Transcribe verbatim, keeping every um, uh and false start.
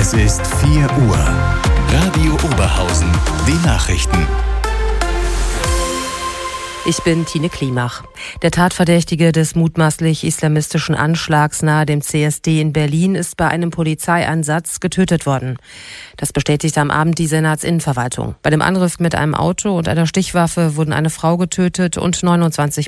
Es ist vier Uhr. Radio Oberhausen. Die Nachrichten. Ich bin Tine Klimach. Der Tatverdächtige des mutmaßlich islamistischen Anschlags nahe dem C S D in Berlin ist bei einem Polizeieinsatz getötet worden. Das bestätigte am Abend die Senatsinnenverwaltung. Bei dem Angriff mit einem Auto und einer Stichwaffe wurden eine Frau getötet und neunundzwanzig